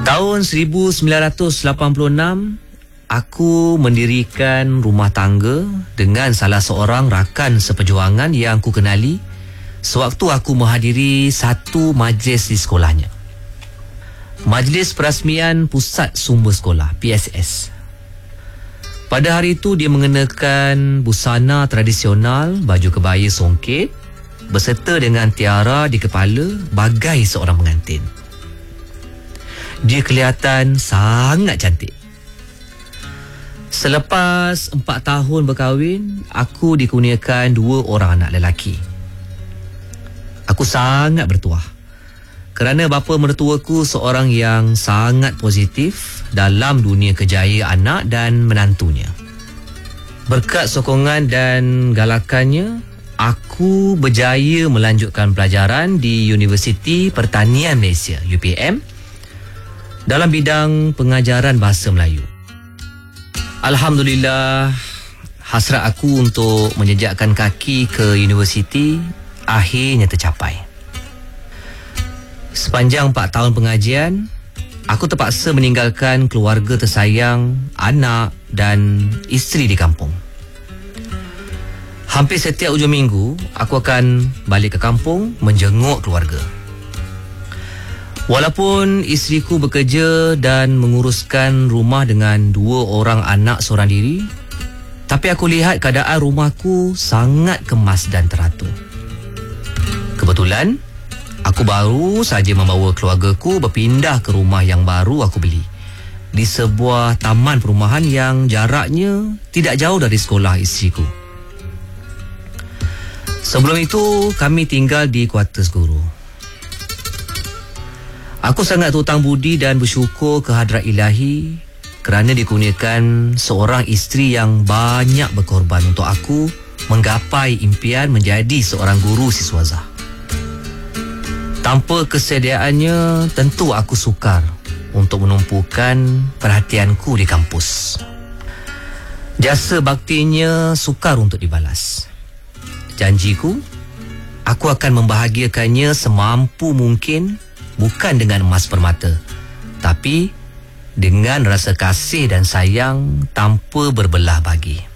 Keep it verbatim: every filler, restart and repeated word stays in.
Tahun seribu sembilan ratus lapan puluh enam, aku mendirikan rumah tangga dengan salah seorang rakan seperjuangan yang ku kenali sewaktu aku menghadiri satu majlis di sekolahnya. Majlis Perasmian Pusat Sumber Sekolah, P S S. Pada hari itu dia mengenakan busana tradisional, baju kebaya songket berserta dengan tiara di kepala bagai seorang pengantin. Dia kelihatan sangat cantik. Selepas empat tahun berkahwin, aku dikurniakan dua orang anak lelaki. Aku sangat bertuah kerana bapa mertuaku seorang yang sangat positif dalam dunia kejayaan anak dan menantunya. Berkat sokongan dan galakannya, aku berjaya melanjutkan pelajaran di Universiti Pertanian Malaysia, U P M, dalam bidang pengajaran bahasa Melayu. Alhamdulillah, hasrat aku untuk menjejakkan kaki ke universiti akhirnya tercapai. Sepanjang empat tahun pengajian, aku terpaksa meninggalkan keluarga tersayang, anak dan isteri di kampung. Hampir setiap hujung minggu, aku akan balik ke kampung menjenguk keluarga. Walaupun isteriku bekerja dan menguruskan rumah dengan dua orang anak seorang diri, tapi aku lihat keadaan rumahku sangat kemas dan teratur. Kebetulan, aku baru saja membawa keluargaku berpindah ke rumah yang baru aku beli di sebuah taman perumahan yang jaraknya tidak jauh dari sekolah isteriku. Sebelum itu, kami tinggal di kuartus guru. Aku sangat terhutang budi dan bersyukur kehadrat Ilahi kerana dikurniakan seorang isteri yang banyak berkorban untuk aku menggapai impian menjadi seorang guru siswazah. Tanpa kesediaannya, tentu aku sukar untuk menumpukan perhatianku di kampus. Jasa baktinya sukar untuk dibalas. Janjiku, aku akan membahagiakannya semampu mungkin, bukan dengan emas permata, tapi dengan rasa kasih dan sayang tanpa berbelah bagi.